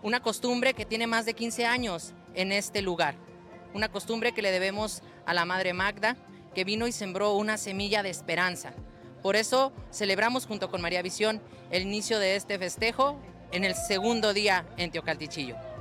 una costumbre que tiene más de 15 años en este lugar, una costumbre que le debemos a la Madre Magda, que vino y sembró una semilla de esperanza. Por eso celebramos junto con María Visión el inicio de este festejo en el segundo día en Teocaltichillo.